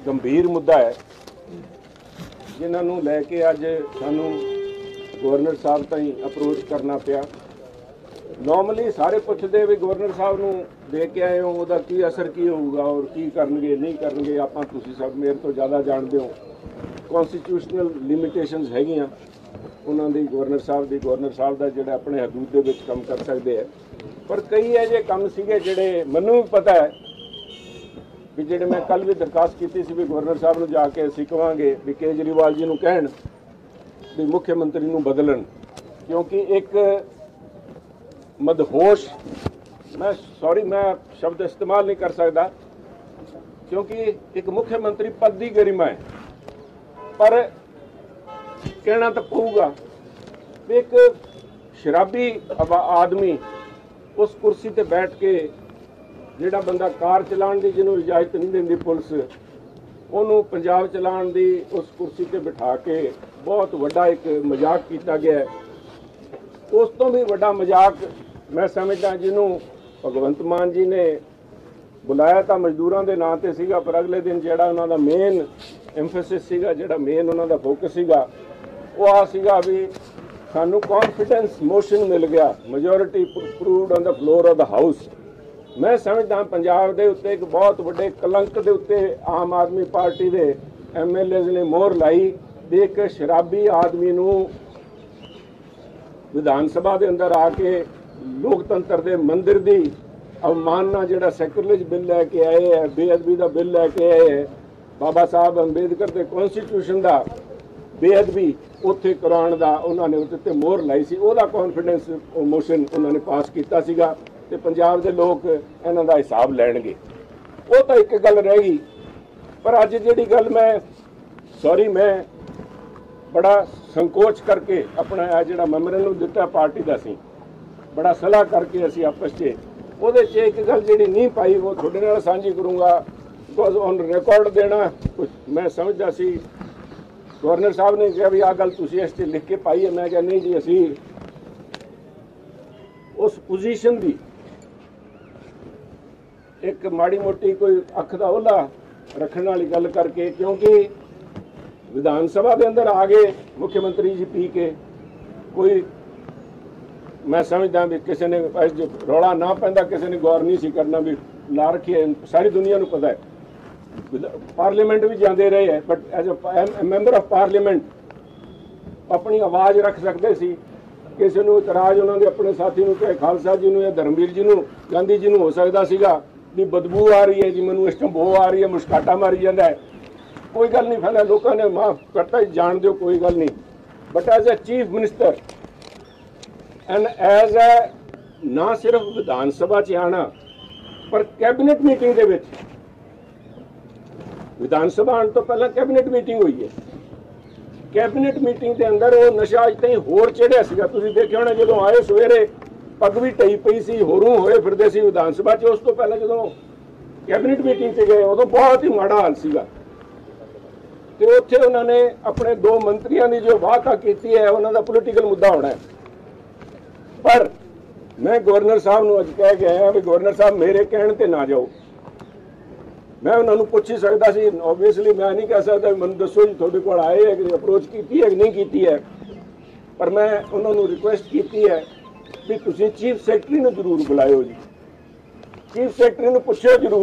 गंभीर मुद्दा है जिन्होंने लैके अज सानू गवर्नर साहब ताईं अप्रोच करना पिया। नॉर्मली सारे पुछते भी गवर्नर साहब नूं दे के आए हो उहदा की असर की होगा और की करनगे नहीं करनगे। आपां तुसीं सब मेरे तो ज़्यादा जानते हो कॉन्स्टिट्यूशनल लिमिटेशनस हैगियां उन्हां दी गवर्नर साहब दा जिहड़ा अपने हदूद दे विच काम कर सकते हैं। पर कई इहे काम सीगे जिहड़े मैनूं भी पता है भी जिहड़े मैं कल भी दरखास्त की सी भी गवर्नर साहब नूं जाके असीं कहांगे भी केजरीवाल जी नूं कहण भी मुख्यमंत्री नूं बदलन, क्योंकि एक मदहोश मैं शब्द इस्तेमाल नहीं कर सकता क्योंकि एक मुख्यमंत्री पद की गरिमा है, पर कहना तो पऊगा भी एक शराबी आदमी उस कुर्सी ते बैठ के जिहड़ा बंदा कार चलाउण दी जिन्होंने इजाजत नहीं देंदी पुलिस उन्होंने पंजाब चलाउण दी उस कुर्सी ते बिठा के बहुत वड्डा एक मजाक किया गया है। उस तो भी वड्डा मजाक मैं समझदा जिन्हों भगवंत मान जी ने बुलाया तो मजदूरों के नाम से सीगा, पर अगले दिन जिहड़ा उन्हां दा मेन एम्फेसिस सीगा जिहड़ा मेन उन्हां दा फोकस सीगा वो आ सीगा भी सानू कॉन्फिडेंस मोशन मिल गया, majority proved on the floor of the house. मैं समझदा पंजाब दे उत्ते एक बहुत वड्डे कलंक दे उत्ते आम आदमी पार्टी दे MLAs ने मोहर लाई भी एक शराबी आदमी नूं विधान सभा के अंदर आके लोकतंत्र के मंदिर की अवमानना जिहड़ा सैक्रेज बिल लैके आए है, बेअदबी का बिल लैके आए है, बाबा साहब अंबेडकर के कॉन्स्टिट्यूशन का बेअदबी उत्थे कराउण दा उन्होंने उत्ते मोहर लाई सी। ओहदा कॉन्फिडेंस मोशन उन्होंने पास किया सीगा ते पंजाब के लोग इन्हां दा हिसाब लैणगे। वो तो एक गल रह गई, पर अज जिहड़ी गल मैं बड़ा संकोच करके अपना जिहड़ा मैमोरेंडम दिता पार्टी का सी बड़ा सलाह करके असी आपस च ਉਹਦੇ 'ਚ एक गल जी नहीं पाई वो थोड़े नाल साझी करूँगा बिकॉज ऑन रिकॉर्ड देना कुछ मैं समझदा सी। गवर्नर साहब ने कहा भी आ गल तुसीं इस 'च लिख के पाई है, मैं कहा नहीं जी असी उस पोजीशन की एक माड़ी मोटी कोई अख का ओला रखने वाली गल करके, क्योंकि विधान सभा के अंदर आ गए मुख्यमंत्री जी पी के कोई मैं समझदा भी किसी ने जो रौला ना पैंदा किसी ने गौर नहीं सी करना भी ला रखी है, सारी दुनिया को पता है। पार्लीमेंट भी जाते रहे है, but as a member of parliament अपनी आवाज़ रख सकते सी। किसी को इतराज उन्होंने अपने साथी को चाहे खालसा जी या धर्मवीर जी गांधी जी हो सकता सीगा भी बदबू आ रही है जी मैनू इस टाइम बो आ रही है मुस्काटा मारी जाता है, कोई गल नहीं फैला लोगों ने माफ करता जान दो कोई गल नहीं। But as a chief minister and as a ना सिर्फ विधान सभा च आना पर कैबिनेट मीटिंग दे विच विधान सभा आने तो पहला कैबिनेट मीटिंग हुई है। कैबिनेट मीटिंग के अंदर वो नशा अज तई होर चढ़िया सीगा। तुसीं देखिया होना जो आए सवेरे पग भी टई पई सी, होरों होए फिरदे सी विधान सभा च। उस तो पहले जो कैबिनेट मीटिंग से गए उदों बहुत ही माड़ा हाल सीगा ते उत्थे उन्होंने अपने 2 मंत्रियों की जो वाहता की है उन्होंने पोलिटिकल मुद्दा होना है। पर मैं गवर्नर साहब को अज कह के आया भी गवर्नर साहब मेरे कहने ते ना जाओ। मैं उन्होंने पूछ ही सकता सी, ओबवियसली मैं नहीं कह सकता मैं दसो जी थोड़े को आए है कि अप्रोच की है कि नहीं की है, पर मैं उन्होंने रिक्वेस्ट की है भी तुसीं चीफ सैकटरी नूं जरूर बुलाओ जी, चीफ सैकटरी नूं पुछो जरूर